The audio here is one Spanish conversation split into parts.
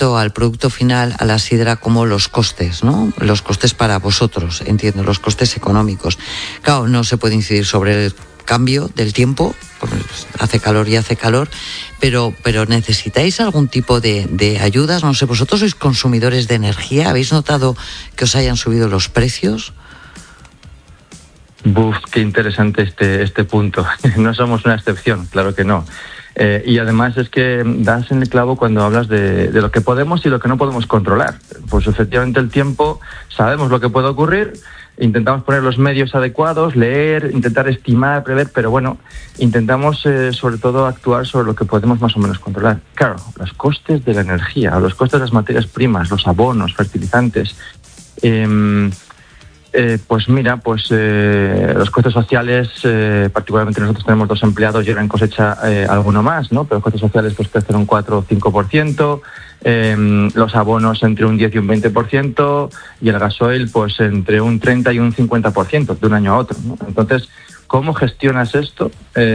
al producto final, a la sidra, como los costes, ¿no? Los costes para vosotros, entiendo, los costes económicos. Claro, no se puede incidir sobre el cambio del tiempo, pues hace calor y hace calor, pero ¿necesitáis algún tipo de ayudas? No sé, ¿vosotros sois consumidores de energía? ¿Habéis notado que os hayan subido los precios? Qué interesante este punto. No somos una excepción, claro que no. Y además es que das en el clavo cuando hablas de lo que podemos y lo que no podemos controlar. Pues efectivamente el tiempo, sabemos lo que puede ocurrir, intentamos poner los medios adecuados, leer, intentar estimar, prever, pero bueno, intentamos sobre todo actuar sobre lo que podemos más o menos controlar. Claro, los costes de la energía, los costes de las materias primas, los abonos, fertilizantes, pues mira, los costes sociales, particularmente nosotros tenemos 2 empleados y ahora en cosecha alguno más, ¿no? Pero los costes sociales pues crecen un 4 o 5%, los abonos entre un 10 y un 20%, y el gasoil pues entre un 30 y un 50% de un año a otro, ¿no? Entonces, ¿cómo gestionas esto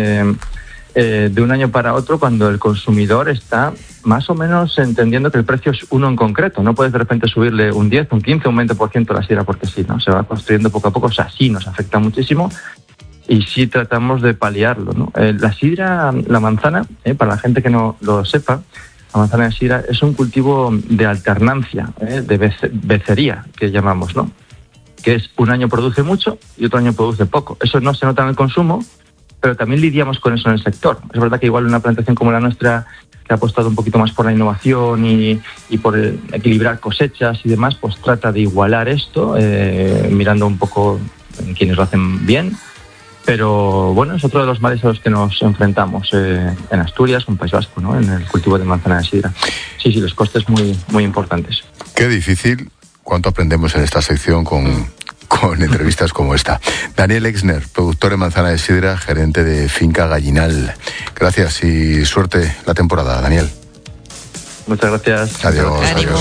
de un año para otro cuando el consumidor está más o menos entendiendo que el precio es uno en concreto? No puedes de repente subirle un 10, un 15, un 20% a la sidra porque sí, ¿no? Se va construyendo poco a poco, o sea, sí nos afecta muchísimo y sí tratamos de paliarlo, ¿no? La sidra, la manzana, para la gente que no lo sepa, la manzana de sidra es un cultivo de alternancia, de becería, que llamamos, ¿no? Que es un año produce mucho y otro año produce poco. Eso no se nota en el consumo, pero también lidiamos con eso en el sector. Es verdad que igual una plantación como la nuestra, que ha apostado un poquito más por la innovación y por equilibrar cosechas y demás, pues trata de igualar esto, mirando un poco en quienes lo hacen bien. Pero bueno, es otro de los males a los que nos enfrentamos en Asturias, en País Vasco, ¿no? En el cultivo de manzana de sidra. Sí, los costes muy, muy importantes. Qué difícil. ¿Cuánto aprendemos en esta sección con entrevistas como esta? Daniel Exner, productor de manzana de sidra, gerente de Finca Gallinal. Gracias y suerte la temporada, Daniel. Muchas gracias. Adiós.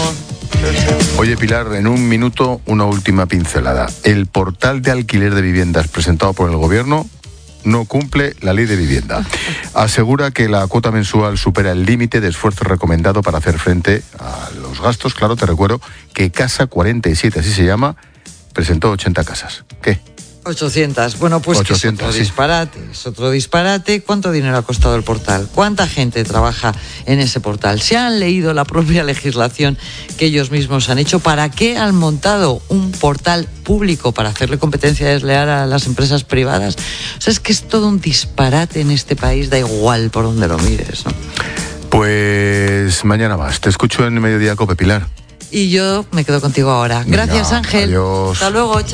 Oye, Pilar, en un minuto una última pincelada. El portal de alquiler de viviendas presentado por el gobierno no cumple la ley de vivienda. Asegura que la cuota mensual supera el límite de esfuerzo recomendado para hacer frente a los gastos. Claro, te recuerdo que Casa 47, así se llama, presentó 80 casas. ¿Qué? 800. Bueno, pues 800, es otro disparate. ¿Cuánto dinero ha costado el portal? ¿Cuánta gente trabaja en ese portal? ¿Se han leído la propia legislación que ellos mismos han hecho? ¿Para qué han montado un portal público? ¿Para hacerle competencia desleal a las empresas privadas? O sea, es que es todo un disparate en este país, da igual por donde lo mires, ¿no? Pues mañana más. Te escucho en Mediodía Cope, Pilar. Y yo me quedo contigo ahora. Gracias, Ángel. Adiós. Hasta luego.